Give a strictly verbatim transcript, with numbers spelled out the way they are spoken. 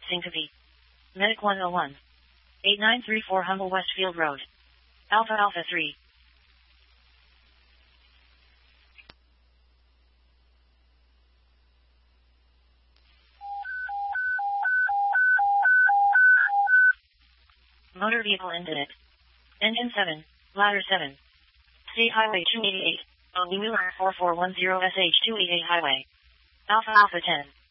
Syncope. Medic one oh one. eight nine three four Humble Westfield Road. Alpha Alpha three. Motor vehicle incident. Engine seven, ladder seven. State Highway two eighty-eight, O Wheeler four four one zero S H two eighty-eight Highway. Alpha Alpha ten.